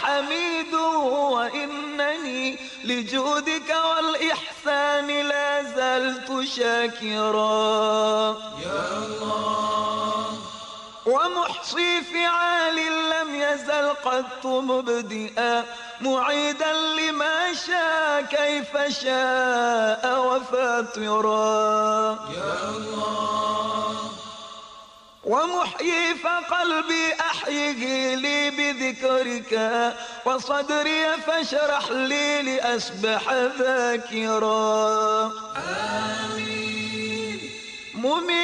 حميد وإنني لجودك والإحسان لا زلت شاكرا يا الله. ومحصي فعال لم يزل قط مبدئا معيدا لما شاء كيف شاء وفاطرا يا الله. ومحيي فقلبي أحيه لي بذكرك وصدري فاشرح لي لأسبح ذاكرا آمين.